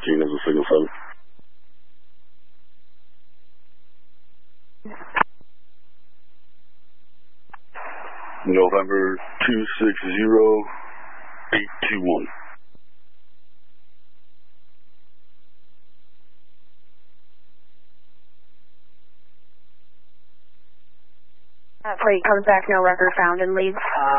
13 as a signal 7. November 260821. Freight comes back, no record found in leads.